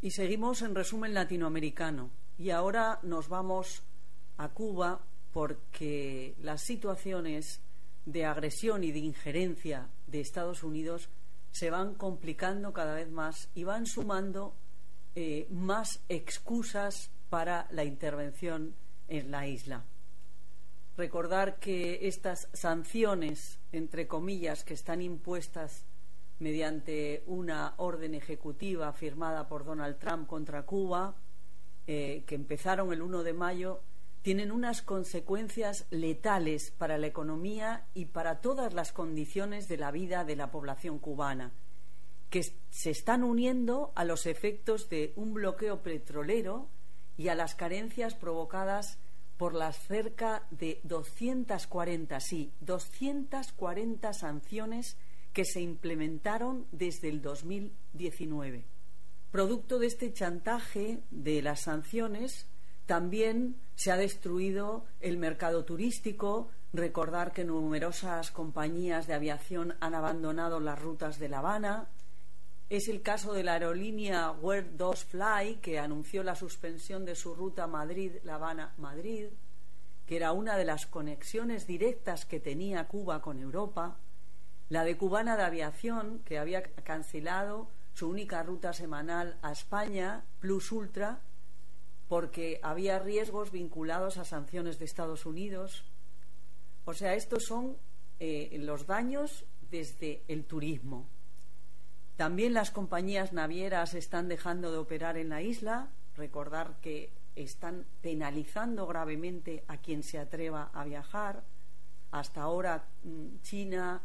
Y seguimos en resumen latinoamericano. Y ahora nos vamos a Cuba porque las situaciones de agresión y de injerencia de Estados Unidos se van complicando cada vez más y van sumando más excusas para la intervención en la isla. Recordar que estas sanciones, entre comillas, que están impuestas mediante una orden ejecutiva firmada por Donald Trump contra Cuba, que empezaron el 1 de mayo, tienen unas consecuencias letales para la economía y para todas las condiciones de la vida de la población cubana, que se están uniendo a los efectos de un bloqueo petrolero y a las carencias provocadas por las cerca de 240 sanciones que se implementaron desde el 2019. Producto de este chantaje de las sanciones, también se ha destruido el mercado turístico. Recordar que numerosas compañías de aviación han abandonado las rutas de La Habana. Es el caso de la aerolínea Where Does Fly, que anunció la suspensión de su ruta Madrid-La Habana-Madrid, que era una de las conexiones directas que tenía Cuba con Europa. La de Cubana de Aviación, que había cancelado su única ruta semanal a España, Plus Ultra, porque había riesgos vinculados a sanciones de Estados Unidos. O sea, estos son los daños desde el turismo. También las compañías navieras están dejando de operar en la isla. Recordar que están penalizando gravemente a quien se atreva a viajar. Hasta ahora China,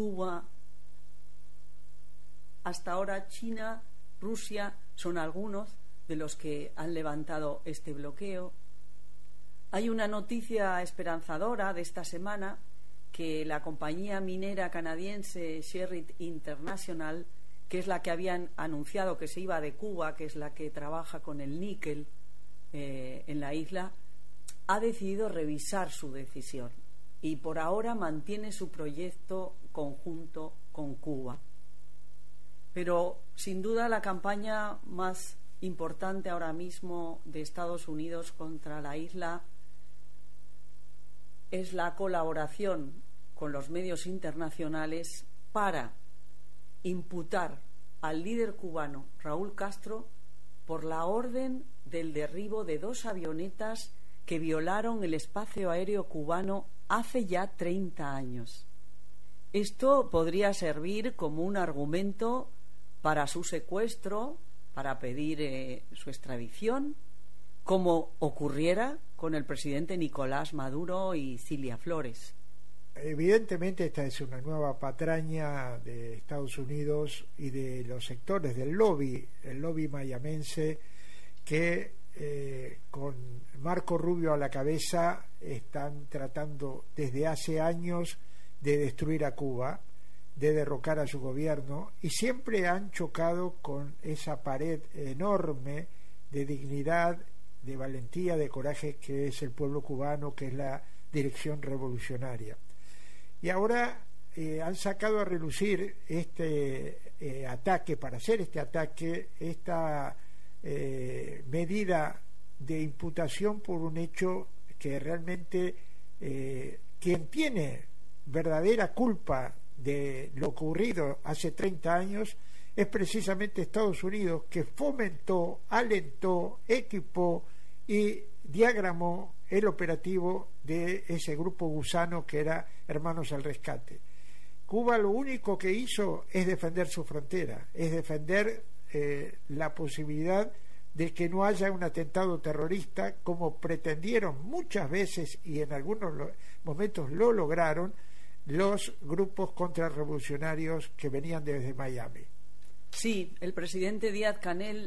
Rusia son algunos de los que han levantado este bloqueo. Hay una noticia esperanzadora de esta semana, que la compañía minera canadiense Sherritt International, que es la que habían anunciado que se iba de Cuba, que es la que trabaja con el níquel en la isla, ha decidido revisar su decisión y por ahora mantiene su proyecto conjunto con Cuba. Pero sin duda la campaña más importante ahora mismo de Estados Unidos contra la isla es la colaboración con los medios internacionales para imputar al líder cubano Raúl Castro por la orden del derribo de 2 avionetas que violaron el espacio aéreo cubano hace ya 30 años. Esto podría servir como un argumento para su secuestro, para pedir su extradición, como ocurriera con el presidente Nicolás Maduro y Cilia Flores. Evidentemente esta es una nueva patraña de Estados Unidos y de los sectores del lobby, el lobby mayamense, que con Marco Rubio a la cabeza están tratando desde hace años de destruir a Cuba, de derrocar a su gobierno, y siempre han chocado con esa pared enorme de dignidad, de valentía, de coraje que es el pueblo cubano, que es la dirección revolucionaria. Y ahora han sacado a relucir este ataque, para hacer este ataque, esta medida de imputación por un hecho que realmente quien tiene verdadera culpa de lo ocurrido hace 30 años es precisamente Estados Unidos, que fomentó, alentó, equipó y diagramó el operativo de ese grupo gusano que era Hermanos al Rescate. Cuba lo único que hizo es defender su frontera, es defender la posibilidad de que no haya un atentado terrorista, como pretendieron muchas veces y en algunos momentos lo lograron los grupos contrarrevolucionarios que venían desde Miami. Sí, el presidente Díaz-Canel